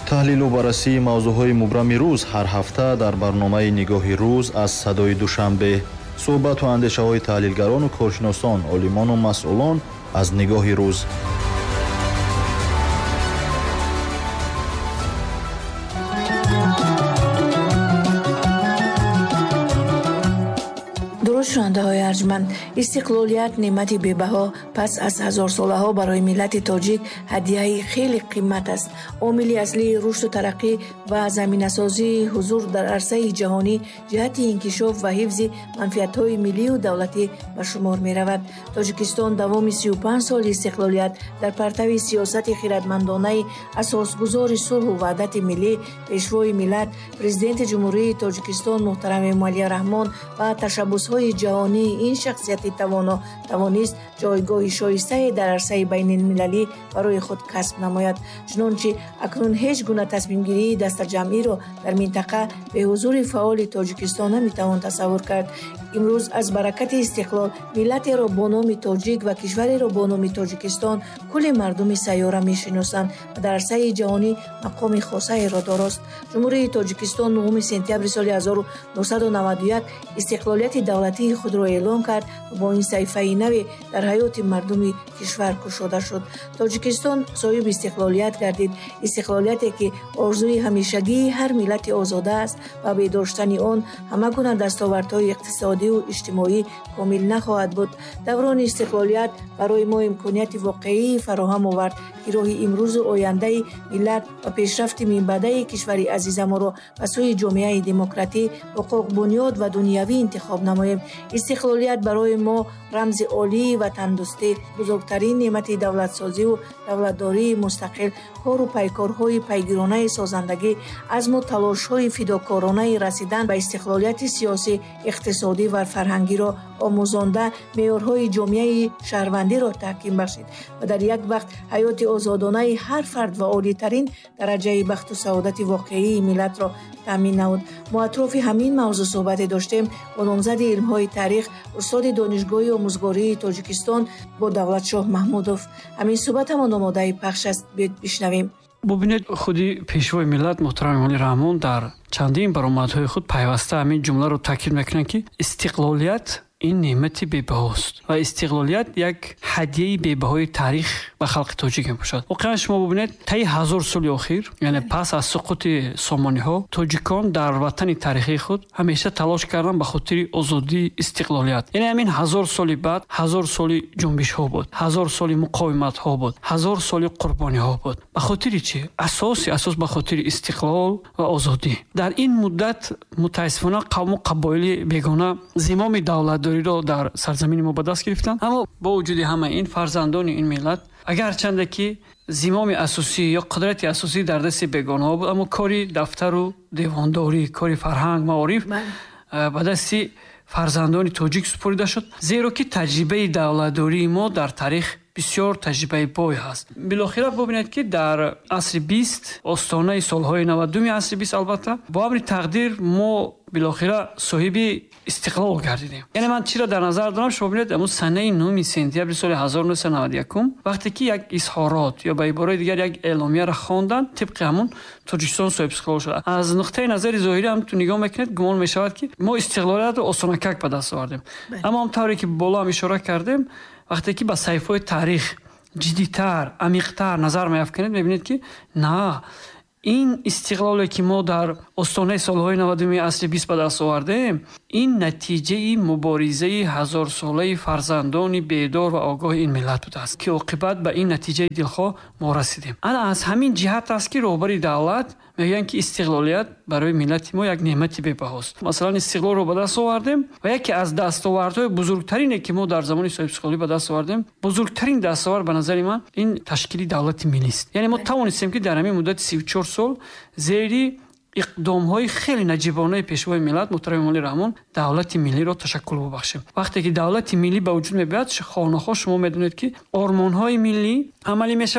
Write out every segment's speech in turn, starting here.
таҳлилу баррасии мавзӯъҳои мубрами рӯз ҳар ҳафта дар барномаи нигоҳи рӯз аз садои душанбе. суҳбату андешаҳои таҳлилгарону коршиносон, олимону масъулон аз нигоҳи рӯз. шунавандаҳои арҷманд, истиқлолият неъмати бебаҳо пас аз ҳазорсолаҳо барои миллати тоҷик ҳадияи хеле қимат аст. омили аслии рушду тараққӣ ва заминасозии ҳузур дар арсаи ҷаҳонӣ ҷиҳати инкишоф ва ҳифзи манфиатҳои миллию давлатӣ ба шумор меравад. тоҷикистон давоми 35 соли истиқлолият дар партави сиёсати хиратмандонаи асосгузори сулҳу ваҳдати миллӣ, пешвои миллат, президенти ҷумҳурии Тоҷикистон муҳтарам Эмомалӣ Раҳмон ва ташаббусҳои ҷаҳонии ин шахсияти тавоно тавонист ҷойгоҳи шоистае дар арсаи байнулмилалӣ барои худ касб намояд. чунончи акнун ҳеҷ гуна тасмимгирии дастаҷамъиро дар минтақа бе ҳузури фаъоли Тоҷикистон наметавон тасаввур кард. имрӯз аз баракати истиқлол миллатеро бо номи тоҷик ва кишвареро бо номи Тоҷикистон кулли мардуми сайёра мешиносанд ва дар арсаи ҷаҳонӣ мақоми хосаеро дорост. ҷумҳурии Тоҷикистон 9 сентябри соли 1991 истиқлолияти давлатии худро эълон кард ва бо ин саҳифаи наве дар ҳаёти мардуми кишвар кушода шуд. Тоҷикистон соҳиби истиқлолият гардид. истиқлолияте ки орзуи ҳамешагии ҳар миллати озода аст ва бе доштани он ҳама гуна дастовардҳои иқтисодию иҷтимоӣ комил нахоҳад буд. даврони истиқлолият барои мо имконияти воқеӣ фароҳам овард ки роҳи имрӯзу ояндаи миллат ва пешрафти минбаъдаи кишвари азизамонро ба сӯи ҷомеаи демократӣ бо қоқбунёд ва дунявӣ интихоб намоем. истиқлолият барои мо рамзи олии ватандӯстӣ, бузургтарин неъмати давлатсозиву давлатдории мустақил, кору пайкорҳои пайгиронаи созандагӣ, азму талошҳои фидокоронаи расидан ба истиқлолияти сиёсӣ, иқтисодӣ ва фарҳангиро омӯзонда меъёрҳои ҷомеаи шаҳрвандиро таҳким бахшид ва дар як вақт ҳаёти озодонаи ҳар фард ва олитарин дараҷаи бахту саодати воқеии миллатро таъмин намуд. мо атрофи ҳамин мавзӯъ суҳбате доштем бо номзади илмҳои таърих, устоди донишгоҳи омӯзгории Тоҷикистон бо Давлатшоҳ Маҳмудов. ҳамин суҳбат ҳамон омодаи пахш аст. биёед бишнавем. бубинед, худи пешвои миллат муҳтарам Эмомалӣ Раҳмон дар чандин баромадҳои худ пайваста ҳамин ҷумларо таъкид мекунанд ки истиқлолият ин неъмати бебаҳост ва истиқлолият як ҳадияи бебаҳои таърих ба халқи тоҷик мебошад. воқеан шумо бубинед, таи 1000 соли охир, яъне пас аз суқути Сомониҳо, тоҷикон дар ватани таърихии худ ҳамеша талош карданд ба хотири озодии истиқлолият. яъне ҳамин 1000 соли баъд 1000 соли ҷунбишҳо буд, 1000 соли муқовиматҳо буд, 1000 соли қурбониҳо буд. ба хотири чӣ? асос ба хотири истиқлол ва озодӣ. дар ин муддат мутаассифона қавму қабоили бегона зимоми давлатдориро дар сарзамини мо ба даст гирифтанд. аммо бо вуҷуди ҳама ин фарзандони ин миллат, агарчанде ки зимоми асосӣ ё қудрати асосӣ дар дасти бегонаҳо буд, аммо кори дафтару девондорӣ, кори фарҳанг, маориф ба дасти фарзандони тоҷик супорида шуд. зеро ки таҷрибаи давлатдории мо дар таърих бисёр таҷрибаи бой ҳаст. билохира бубинед ки дар асри 20, остонаи солҳои 92 асри 20, албатта бо амри тақдир мо билохира соҳиби истиқлол гардидем. яъне ман чиро дар назар дорам, шумо бинед амӯ санаи 9 сентябри соли 1991 вақте ки як изҳорот ё ба ибораи дигар як эъломияро хонданд, тибқи ҳамун Тоҷикистон соҳиб истиқлол шуд. аз нуқтаи назари зоҳирӣ ҳам ту нигоҳ мекунед, гумон мешавад ки мо истиқлолиятро осонакак ба даст овардем. аммо ҳамтавре ки боло ҳам ишора кардем, вақте ки ба саҳифаҳои таърих ҷиддитар, амиқтар назар меафканед, мебинед ки на, ин истиқлоле ки мо дар остонаи солҳои 92 асри 20 ба даст овардем, ин натиҷаи муборизаи ҳазорсолаи фарзандони бедор ва огоҳи ин миллат будааст ки оқибат ба ин натиҷаи дилхоҳ мо расидем. ана аз ҳамин ҷиҳат аст ки роҳбари давлат мегӯянд ки истиқлолият барои миллати мо як неъмати бебаҳост. масалан, истиқлолро ба даст овардем ва яке аз дастовардҳои бузургтарине ки мо дар замони соҳибистиқлолӣ ба даст овардем, бузургтарин дастовард ба назари ман ин ташкили давлати миллист. яъне мо тавонистем ки дар ҳамин муддати 34 сол зери иқдомҳои хеле наҷибонаи пешвои миллат муҳтарам Эмомалӣ Раҳмон давлати миллиро ташаккул бубахшем. вақте ки давлати миллӣ ба вуҷуд мебиёяд, хонахо шумо медонед ки ормонҳои миллӣ амалӣ мешаванд,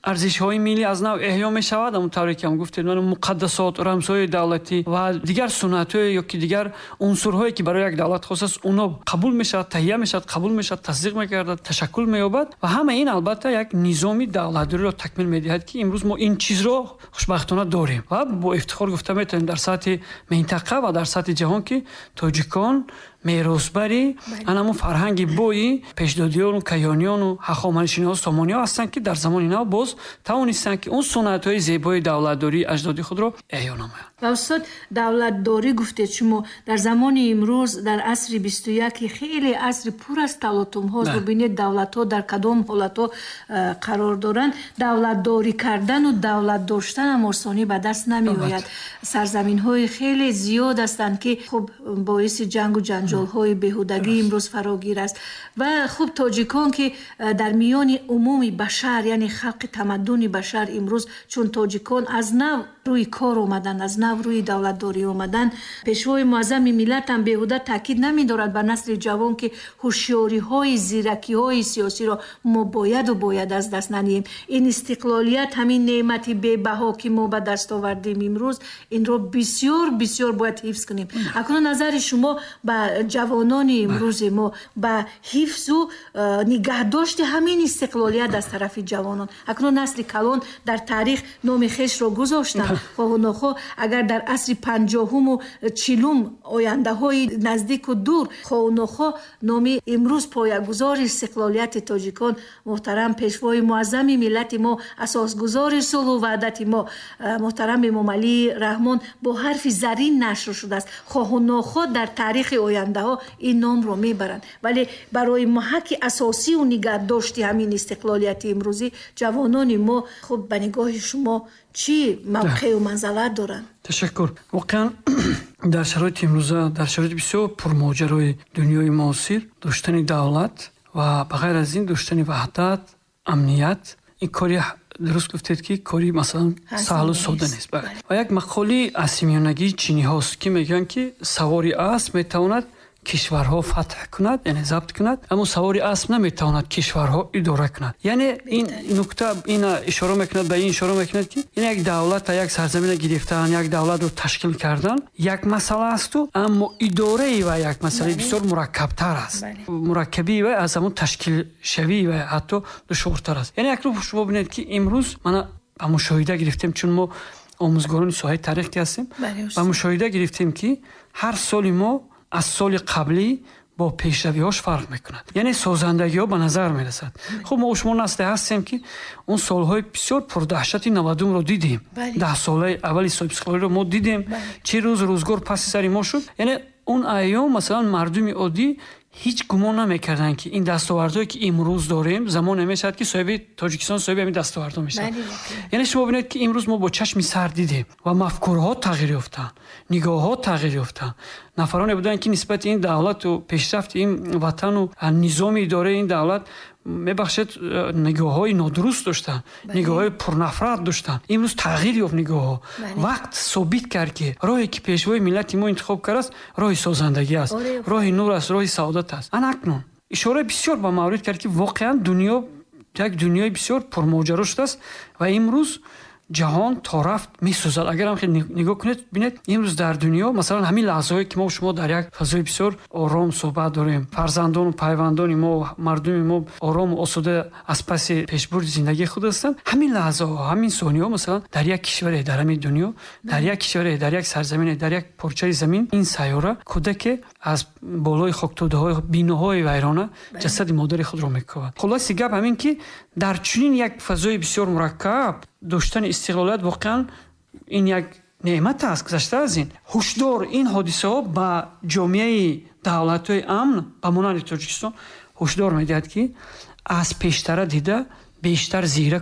арзишҳои миллӣ аз нав эҳё мешавад, ҳамонтавре ки ҳам гуфтед, муқаддасот, рамзҳои давлатӣ ва дигар суннатҳое ё ки дигар унсурҳое ки барои як давлат хос аст, онҳо қабул мешавад, таҳия мешавад, қабул мешавад, тасдиқ мегардад, ташаккул меёбад ва ҳама ин албатта як низоми давлатдориро такмил медиҳад ки имрӯз мо ин чизро хушбахтона дорем ва бо ифтихор гуфта метавонем дар сатҳи минтақа ва дар сатҳи ҷаҳон ки тоҷикон меросбари анаму фарҳанги бои пешдодиёну кайёниёну ҳахоманшиноҳо сомониҳо ҳастанд ки дар замони нав боз тавонистанд ки он суннатҳои зебои давлатдории аҷдоди худро эҳё намоянд. ва устод давлатдорӣ гуфтед шумо дар замони имрӯз дар асри 21 хеле асри пур аз талотумҳост. бубинед давлатҳо дар кадом ҳолатҳо қарор доранд. давлатдорӣ кардану давлат доштанам осонӣ ба даст намеояд. сарзаминҳои хеле зиёд ҳастанд ки хуб боиси ҷангу ҷанҷолҳои беҳудагӣ имрӯз фарогир аст ва хуб тоҷикон ки дар миёни умуми башар, яъне халқи тамаддуни башар имрӯз чун тоҷикон аз нав рӯи кор омадан, аз нав рӯи давлатдорӣ омадан, пешвои муаззами миллатам беҳуда таъкид намедорад ба насли ҷавон ки ҳушёриҳои зиракиҳои сиёсиро мо бояд аз даст наниҳем. ин истиқлолият, ҳамин неъмати бебаҳо ки мо ба даст овардем имрӯз, инро бисёр бисёр бояд ҳифз кунем. акнун назари шумо ба ҷавонони имрӯзи мо ба ҳифзу нигаҳдошти ҳамин истиқлолият аз тарафи ҷавонон. акнун насли калон дар таърих номи хешро гузоштанд. хоҳу нохоҳ агар дар асри 50-уму 40-ум ояндаҳои наздику дур хоҳу нохоҳ номи имрӯз поягузори истиқлолияти тоҷикон муҳтарам пешвои муаззами миллати мо, асосгузори сулҳу ваҳдати мо, муҳтарам имомалии раҳмон бо ҳарфи зарин нашр шудааст. хоҳу нохоҳ дар таърихи ояндаҳо ин номро мебаранд. вале барои маҳаки асосию нигаҳдошти ҳамин истиқлолияти имрӯзӣ ҷавонони мо хуб ба нигоҳи шумо чӣ мавқеъу манзалат доранд? ташаккур. воқеан дар шароити имрӯза, дар шароити бисёр пурмоҷарои дунёи муосир, доштани давлат ва ба ғайр аз ин доштани ваҳдат, амният, ин кори дуруст гуфтед ки кори масалан саҳлу сода нест. ва як мақоли асимёнагии чиниҳост ки мегӯянд ки савори асп метавонад кишварҳо фатҳ кунад, яъне забт кунад, аммо савори асп наметавонад кишварҳо идора кунад. яъне ин нукта ина ишора мекунад, ба ин ишора мекунад ки ин як давлата, як сарзамина гирифтан, як давлатро ташкил кардан як масъала асту, аммо идораи ва як масъалаи бисёр мураккабтар аст. мураккабии ва аз ҳамон ташкилшавии ва ҳатто душвортар аст. яъне як рӯ шумо бинед ки имрӯз мана ба мушоҳида гирифтем, чун мо омӯзгорони соҳаи таърих ки ҳастем, ба мушоҳида гирифтем ки ҳар соли мо аз соли қаблӣ бо пешравиҳош фарқ мекунад. яъне созандагиҳо ба назар мерасад. хуб мо шумо насле ҳастем ки он солҳои бисёр пурдаҳшати 90-умро дидем. 10 солаи аввали соҳибисиқлолиро мо дидем. чӣ рӯз рӯзгор паси сари мо шуд. яъне он айём масалан мардуми оддӣ ҳеҷ гумон намекарданд ки ин дастовардҳое ки имрӯз дорем замоне мешавад ки соҳиби Тоҷикистон соҳиби ҳамин дастовардҳо мешавад. яъне шумо бинед ки имрӯз мо бо чашми сар дидем ва мафкураҳо тағйир ёфтанд, нигоҳҳо тағйир ёфтанд. нафароне буданд ки нисбати ин давлату пешрафти ин ватану низоми идораи ин давлат мебахшед нигоҳҳои нодуруст доштанд, нигоҳҳои пурнафрат доштанд. имрӯз тағйир ёфт нигоҳҳо. вақт собит кард ки роҳе ки пешвои миллати мо интихоб кардааст роҳи созандагӣ аст, роҳи нур аст, роҳи саодат аст. ана акнун ишораи бисёр ба маврид кард ки воқеан дунё як дунёи бисёр пурмоҷаро шудааст ва имрӯз ҷаҳон торафт месӯзад. агарам хеле нигоҳ кунед бинед имрӯз дар дунё масалан ҳамин лаҳзаҳое ки мо шумо дар як фазои бисёр ором суҳбат дорем, фарзандону пайвандони мо, мардуми мо орому осуда аз паси пешбурди зиндагии худ ҳастанд. ҳамин лаҳзаҳо, ҳамин сониҳо масалан дар як кишваре дар ҳамин дунё, дар як кишваре, дар як сарзамине, дар як порчаи замин, ин сайёра кӯдаке аз болои хоктодаҳои биноҳои вайрона ҷасади модари худро мековад. хулоси гап ҳамин ки дар чунин як фазои бисёр мураккаб доштани истиқлолият воқеан ин як неъмат аст. гузашта аз ин ҳушдор ин ҳодисаҳо ба ҷомеаи давлатҳои амн ба монанди Тоҷикистон ҳушдор медиҳад ки аз пештара дида бештар зирак